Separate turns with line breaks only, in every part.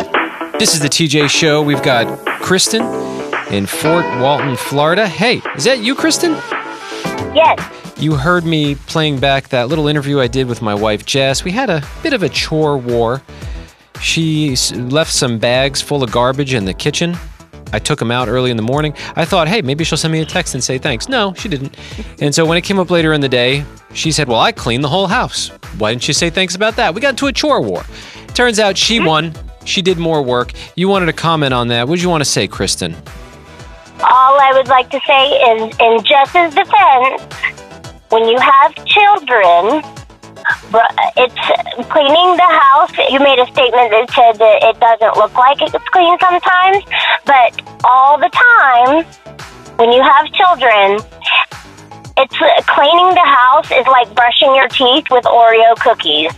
This is the TJ Show. We've got Kristen in Fort Walton, Florida. Hey, is that you, Kristen?
Yes.
You heard me playing back that little interview I did with my wife, Jess. We had a bit of a chore war. She left some bags full of garbage in the kitchen. I took them out early in the morning. I thought, hey, maybe she'll send me a text and say thanks. No, she didn't. And so when it came up later in the day, she said, well, I cleaned the whole house. Why didn't you say thanks about that? We got into a chore war. Turns out she won. She did more work. You wanted to comment on that. What did you want to say, Kristen?
All I would like to say is, in Jess's defense, when you have children, it's cleaning the house. You made a statement that said that it doesn't look like it's clean sometimes, but all the time, when you have children, it's cleaning the house is like brushing your teeth with Oreo cookies.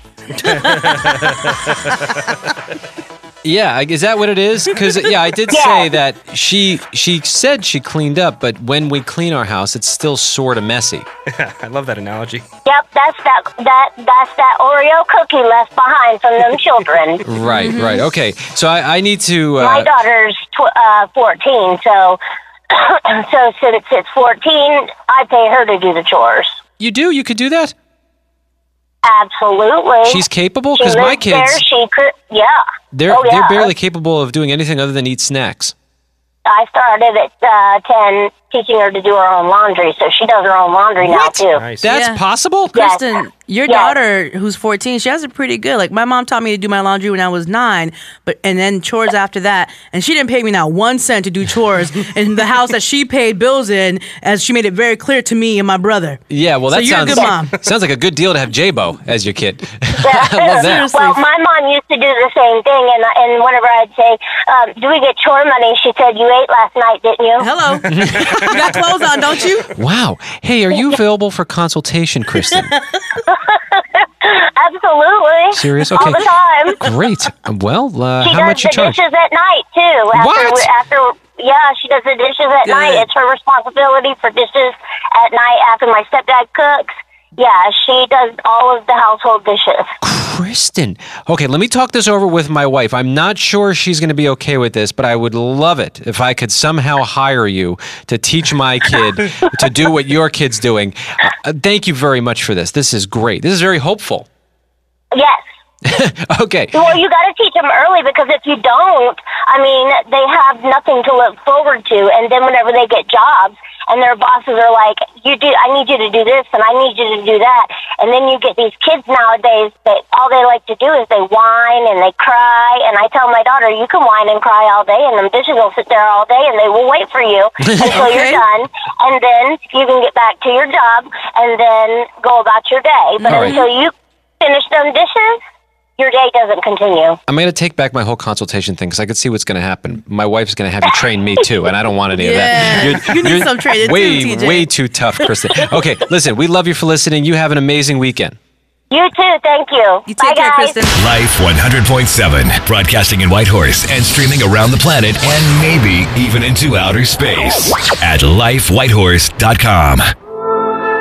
Yeah, is that what it is? Because, yeah, I did say that she said she cleaned up, but when we clean our house, it's still sort of messy.
I love that analogy.
Yep, that's that Oreo cookie left behind from them children.
Right. Okay, so I need to...
My daughter's 14, so since it's 14, I pay her to do the chores.
You do? You could do that?
Absolutely.
She's capable? Because my kids... They're barely capable of doing anything other than eat snacks.
I started at 10 teaching her to do her own laundry, so she does her own laundry now, too.
Nice.
That's possible?
Kristen, your daughter, who's 14, she has it pretty good. Like, my mom taught me to do my laundry when I was 9, and then chores after that. And she didn't pay me not 1 cent to do chores in the house that she paid bills in, as she made it very clear to me and my brother.
Yeah, well, that
you're a good mom.
Sounds like a good deal to have J-Bo as your kid. I love that.
Well, my mom used to do the same thing, and whenever I'd say, do we get chore money, she said, you ate last night, didn't you?
Hello. You got clothes on, don't you?
Wow. Hey, are you available for consultation, Kristen?
Absolutely.
Serious? Okay.
All the time.
Great. Well, how much you charge?
She does the dishes at night, too. She does the dishes at night. It's her responsibility for dishes at night after my stepdad cooks. Yeah, she does all of the household dishes.
Kristen. Okay, let me talk this over with my wife. I'm not sure she's going to be okay with this, but I would love it if I could somehow hire you to teach my kid to do what your kid's doing. Thank you very much for this. This is great. This is very hopeful.
Yes.
Okay.
Well, you got to teach them early, because if you don't, they have nothing to look forward to. And then whenever they get jobs and their bosses are like, I need you to do this and I need you to do that. And then you get these kids nowadays that all they like to do is they whine and they cry. And I tell my daughter, you can whine and cry all day and them dishes will sit there all day and they will wait for you until you're done. And then you can get back to your job and then go about your day. But until you finish them dishes, your day doesn't continue.
I'm going to take back my whole consultation thing, because I could see what's going to happen. My wife's going to have you train me, too, and I don't want any of that.
You need some training, too, TJ.
Way too tough, Kristen. Okay, listen, we love you for listening. You have an amazing weekend.
You too, thank you.
You take care,
guys.
Kristen.
Life 100.7, broadcasting in Whitehorse and streaming around the planet and maybe even into outer space at lifewhitehorse.com.